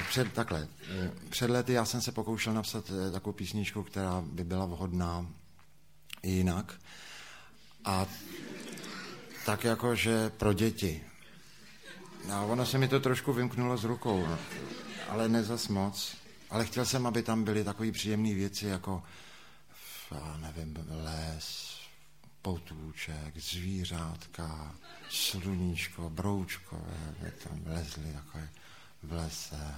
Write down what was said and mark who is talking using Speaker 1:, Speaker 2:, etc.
Speaker 1: Před lety já jsem se pokoušel napsat takovou písničku, která by byla vhodná i jinak. A tak jakože pro děti. A ono se mi to trošku vymknulo z rukou, ale ne zas moc. Ale chtěl jsem, aby tam byly takové příjemné věci, jako, já nevím, les, potůček, zvířátka, sluníčko, broučkové, tam lezli takové v lese.